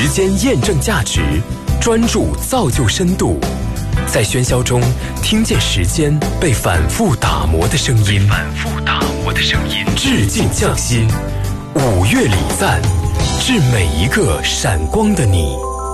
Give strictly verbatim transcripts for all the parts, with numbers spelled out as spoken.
时间验证价值，专注造就深度，在喧嚣中听见时间被反复打磨的声音，反复打磨的声音，致敬匠心，五月礼赞，致每一个闪光的你。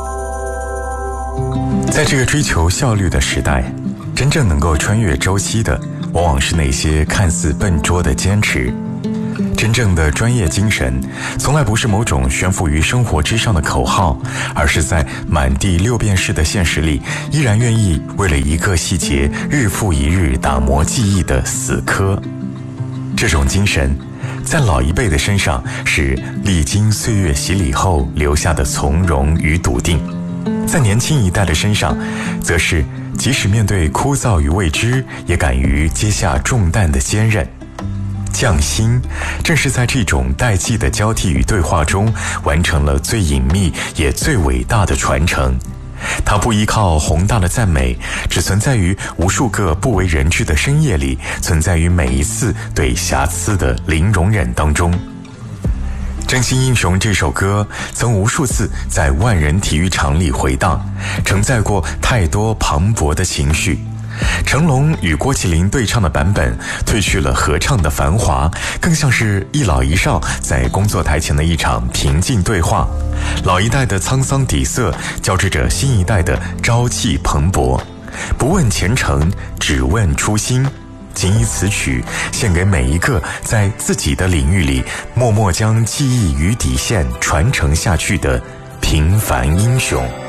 在这个追求效率的时代，真正能够穿越周期的，往往是那些看似笨拙的坚持。真正的专业精神，从来不是某种悬浮于生活之上的口号，而是在满地六便士的现实里，依然愿意为了一个细节日复一日打磨记忆的死磕。这种精神，在老一辈的身上是历经岁月洗礼后留下的从容与笃定，在年轻一代的身上，则是即使面对枯燥与未知，也敢于接下重担的坚韧。匠心正是在这种代际的交替与对话中，完成了最隐秘也最伟大的传承。它不依靠宏大的赞美，只存在于无数个不为人知的深夜里，存在于每一次对瑕疵的零容忍当中。真心英雄这首歌曾无数次在万人体育场里回荡，承载过太多磅礴的情绪。成龙与郭麒麟对唱的版本褪去了合唱的繁华，更像是一老一少在工作台前的一场平静对话。老一代的沧桑底色交织着新一代的朝气蓬勃，不问前程，只问初心。仅以此曲献给每一个在自己的领域里默默将记忆与底线传承下去的平凡英雄。